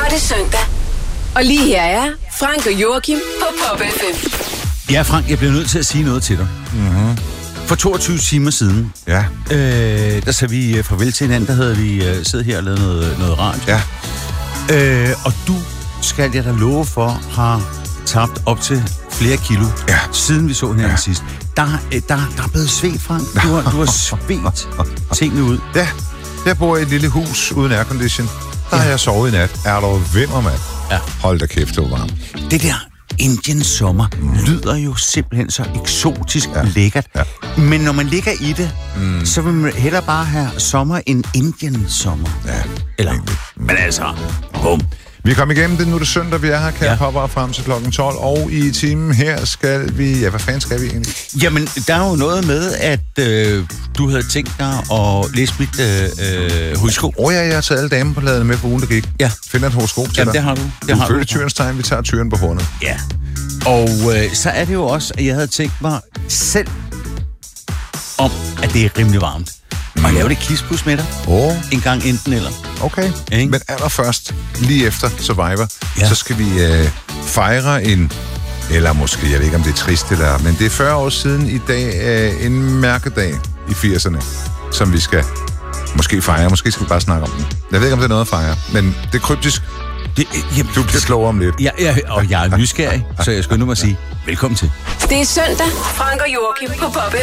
er det søndag. Og lige her er Frank og Joachim på Pop FM. Ja, Frank, jeg bliver nødt til at sige noget til dig. Mm-hmm. For 22 timer siden, Ja. Der sagde vi farvel til hinanden. Der havde vi siddet her og lavet noget radio. Ja. Og du, skal jeg da love for, har tabt op til flere kilo, siden vi så hinanden sidst. Der er blevet svedt, Frank. Du har svedt tingene ud. Ja. Jeg bor i et lille hus uden aircondition. Der har jeg sovet i nat. Er der vimmer, mand? Ja. Hold da kæft, det var varmt. Det der Indian sommer lyder jo simpelthen så eksotisk lækkert. Ja. Men når man ligger i det, så vil man hellere bare have sommer end Indian sommer. Ja. Eller, men altså, bum. Vi er kommet igennem det. Nu er det søndag, vi er her, kære popper, frem til klokken 12. Og i timen her skal vi... Ja, hvad fanden skal vi egentlig? Jamen, der er jo noget med, at du havde tænkt dig at læse mit horoskop. Jeg har taget alle damepladerne med på ugen, der gik. Ja. Finder et horoskop til Jamen, dig. det har du. Du følger tyrens tegn, vi tager tyren på hornet. Ja. Og så er det jo også, at jeg havde tænkt mig selv om, at det er rimelig varmt. Og lave det kispus med dig. En gang enten eller. Okay. Ikke? Men allerførst, lige efter Survivor, Ja. så skal vi fejre en... Eller måske, jeg ved ikke, om det er trist, men det er 40 år siden i dag, en mærkedag i 80'erne, som vi skal måske fejre. Måske skal vi bare snakke om den. Jeg ved ikke, om det er noget at fejre, men det er kryptisk. Du bliver klogere om lidt. Og jeg er nysgerrig, så jeg skynder mig at sige, velkommen til. Det er søndag. Frank og Joachim på Pop